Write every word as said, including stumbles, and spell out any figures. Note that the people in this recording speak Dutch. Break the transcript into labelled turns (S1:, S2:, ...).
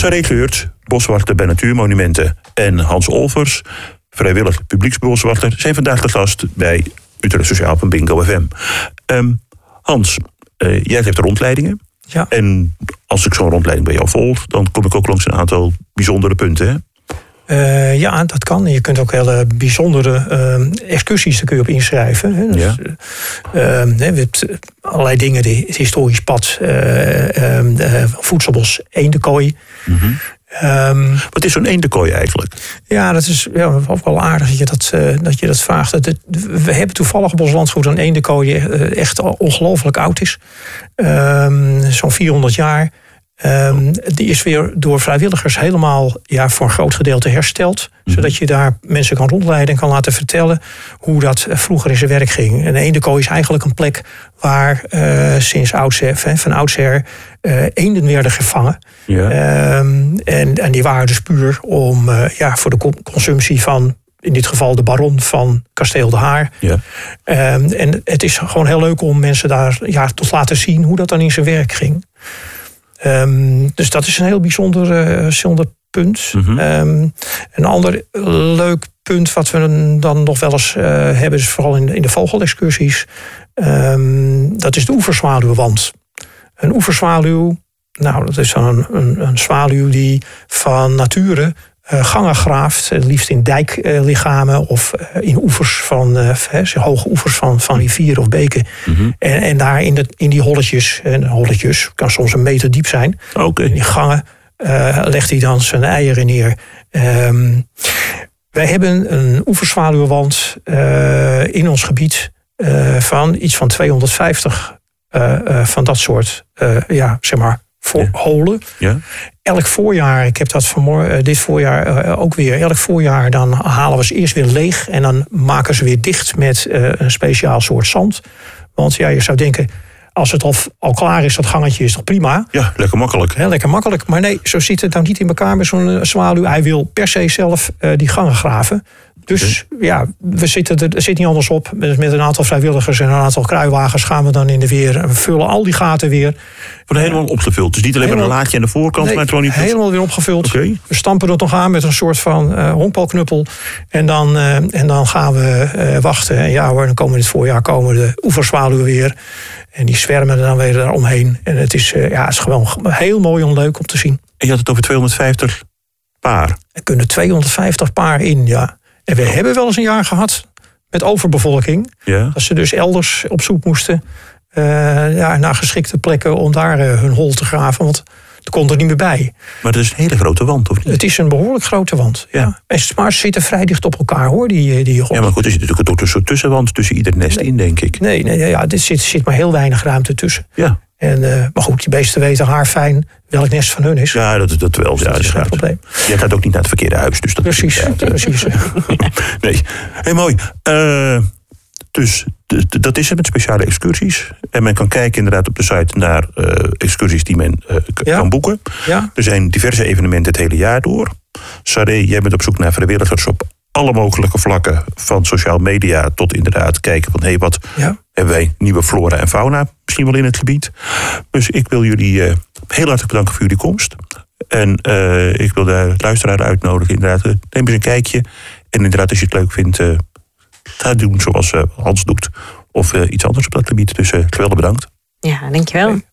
S1: Saré Kleurt, boswachter bij Natuurmonumenten. En Hans Olvers, vrijwillig publieksboswachter, zijn vandaag de gast bij Utrecht Sociaal van Bingo F M. Um, Hans, uh, jij hebt de rondleidingen.
S2: Ja.
S1: En als ik zo'n rondleiding bij jou volg, dan kom ik ook langs een aantal bijzondere punten, hè?
S2: Uh, ja, dat kan. Je kunt ook hele bijzondere uh, excursies, daar kun je op inschrijven. Hè. Dus,
S1: ja.
S2: uh, uh, we hebben allerlei dingen, de, het historisch pad, uh, uh, uh, voedselbos, eendenkooi.
S1: Mm-hmm. Um, Wat is zo'n eendenkooi eigenlijk?
S2: Ja, dat is ja, ook wel aardig dat je dat, uh, dat, je dat vraagt. Dat het, we hebben toevallig op ons landgoed een eendenkooi die uh, echt ongelooflijk oud is. Um, zo'n vierhonderd jaar. Um, die is weer door vrijwilligers helemaal ja, voor een groot gedeelte hersteld. Mm-hmm. Zodat je daar mensen kan rondleiden en kan laten vertellen hoe dat vroeger in zijn werk ging. En eendenkooi is eigenlijk een plek waar uh, sinds oudsher, van oudsher uh, eenden werden gevangen. Ja. Um, en, en die waren dus puur om uh, ja, voor de consumptie van, in dit geval de baron van Kasteel de Haar. Ja. Um, en het is gewoon heel leuk om mensen daar ja, tot laten zien hoe dat dan in zijn werk ging. Um, dus dat is een heel bijzonder, uh, bijzonder punt. Mm-hmm. Um, een ander leuk punt wat we dan nog wel eens uh, hebben, is vooral in de, in de vogelexcursies. Um, dat is de oeverzwaluwwand. Een oeverzwaluw, nou, dat is dan een, een, een zwaluw die van nature uh, gangen graaft, uh, liefst in dijklichamen uh, of uh, in oevers van uh, hoge oevers van, van rivieren of beken. Mm-hmm. En, en daar in, de, in die holletjes, en holletjes kan soms een meter diep zijn. Okay. In die gangen uh, legt hij dan zijn eieren neer. Um, wij hebben een oeverzwaluwwand uh, in ons gebied uh, van iets van tweehonderdvijftig uh, uh, van dat soort, uh, ja, zeg maar, voor ja. holen. Ja. Elk voorjaar, ik heb dat vanmorgen, dit voorjaar uh, ook weer. Elk voorjaar dan halen we ze eerst weer leeg en dan maken ze weer dicht met uh, een speciaal soort zand. Want ja, je zou denken, als het al, al klaar is, dat gangetje is toch prima?
S1: Ja, lekker makkelijk.
S2: He, lekker makkelijk. Maar nee, zo zit het nou niet in elkaar met zo'n uh, zwaluw. Hij wil per se zelf uh, die gangen graven. Dus okay. ja, we zitten er, er zit niet anders op. Met, met een aantal vrijwilligers en een aantal kruiwagens gaan we dan in de weer. En we vullen al die gaten weer.
S1: Wordt helemaal opgevuld. Dus niet alleen maar een laadje aan de voorkant.
S2: Nee,
S1: maar gewoon niet
S2: helemaal weer opgevuld.
S1: Okay.
S2: We stampen het nog aan met een soort van uh, honkbalknuppel. En dan, uh, en dan gaan we uh, wachten. En ja hoor, dan komen dit voorjaar komen de oeverzwaluwen weer. En die zwermen er dan weer daaromheen. En het is, uh, ja, het is gewoon heel mooi en leuk om te zien.
S1: En je had het over tweehonderdvijftig paar?
S2: Er kunnen tweehonderdvijftig paar in, ja. En we oh. hebben wel eens een jaar gehad met overbevolking. Ja. Dat ze dus elders op zoek moesten uh, ja, naar geschikte plekken om daar uh, hun hol te graven. Want er kon er niet meer bij.
S1: Maar dat is een hele grote wand, of niet?
S2: Het is een behoorlijk grote wand, ja. ja. En, maar ze zitten vrij dicht op elkaar, hoor, die, die
S1: Ja, maar goed, er zit natuurlijk ook een soort tussenwand tussen ieder nest nee. in, denk ik.
S2: Nee, nee ja, er zit, zit maar heel weinig ruimte tussen.
S1: Ja.
S2: En, uh, maar goed, die beesten weten haarfijn welk nest van hun is.
S1: Ja, dat, dat wel.
S2: Dus ja, dat is geen probleem.
S1: Jij gaat ook niet naar het verkeerde huis. Dus dat
S2: precies,
S1: is
S2: precies.
S1: Nee, heel mooi. Uh, dus d- d- dat is het met speciale excursies. En men kan kijken inderdaad op de site naar uh, excursies die men uh, k- ja. kan boeken. Ja. Er zijn diverse evenementen het hele jaar door. Saré, jij bent op zoek naar vrijwilligers op alle mogelijke vlakken. Van sociaal media tot inderdaad kijken van hé, hey, wat ja. hebben wij nieuwe flora en fauna misschien wel in het gebied. Dus ik wil jullie uh, heel hartelijk bedanken voor jullie komst. En uh, ik wil de luisteraar uitnodigen. Inderdaad, uh, neem eens een kijkje. En inderdaad, als je het leuk vindt, uh, ga doen zoals uh, Hans doet. Of uh, iets anders op dat gebied. Dus uh, geweldig bedankt.
S3: Ja, dankjewel.